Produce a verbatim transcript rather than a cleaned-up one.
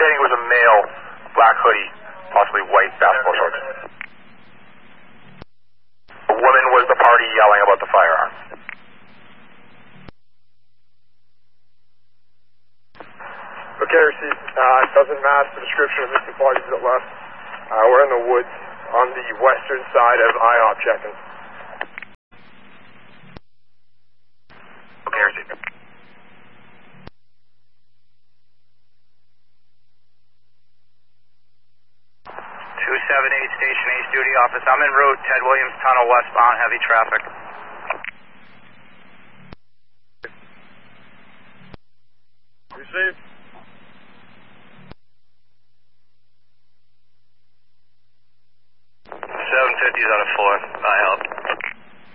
indicating it was a male, black hoodie, possibly white basketball shorts. A woman was the party yelling about the firearm. Okay, receipt. Uh, it doesn't match the description of missing parties that left. Uh, we're in the woods on the western side of I O P checking. Okay, receipt. two seven eight, Station Ace duty office. I'm en route, Ted Williams Tunnel westbound, heavy traffic. Received. seven fifty's on the floor.